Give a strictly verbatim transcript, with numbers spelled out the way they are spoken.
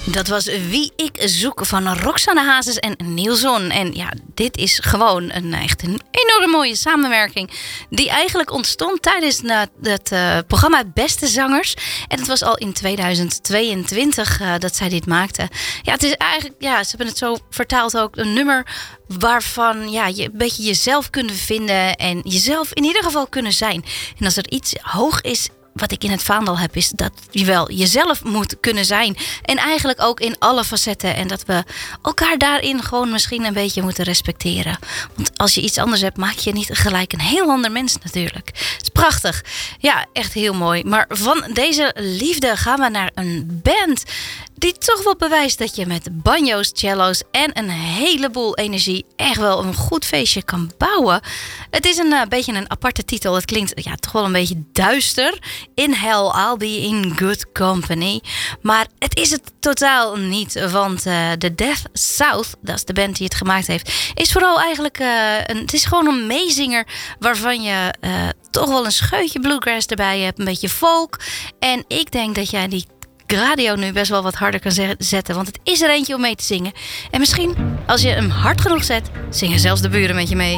Dat was Wie ik zoek van Roxanne Hazes en Nielson. En ja, dit is gewoon een, echt een enorme mooie samenwerking. Die eigenlijk ontstond tijdens uh, het uh, programma Beste Zangers. En het was al in tweeduizend tweeëntwintig uh, dat zij dit maakte. Ja, het is eigenlijk, ja, ze hebben het zo vertaald ook. Een nummer waarvan ja, je een beetje jezelf kunt vinden. En jezelf in ieder geval kunnen zijn. En als er iets hoog is, wat ik in het vaandel heb, is dat je wel jezelf moet kunnen zijn. En eigenlijk ook in alle facetten. En dat we elkaar daarin gewoon misschien een beetje moeten respecteren. Want als je iets anders hebt, maak je niet gelijk een heel ander mens natuurlijk. Het is prachtig. Ja, echt heel mooi. Maar van deze liefde gaan we naar een band die toch wel bewijst dat je met banjo's, cello's en een heleboel energie echt wel een goed feestje kan bouwen. Het is een uh, beetje een aparte titel. Het klinkt ja, toch wel een beetje duister. In Hell, I'll Be in Good Company. Maar het is het totaal niet. Want uh, The Death South, dat is de band die het gemaakt heeft, is vooral eigenlijk uh, een, het is gewoon een meezinger waarvan je uh, toch wel een scheutje bluegrass erbij hebt. Een beetje folk. En ik denk dat jij die radio nu best wel wat harder kan zetten. Want het is er eentje om mee te zingen. En misschien, als je hem hard genoeg zet, zingen zelfs de buren met je mee.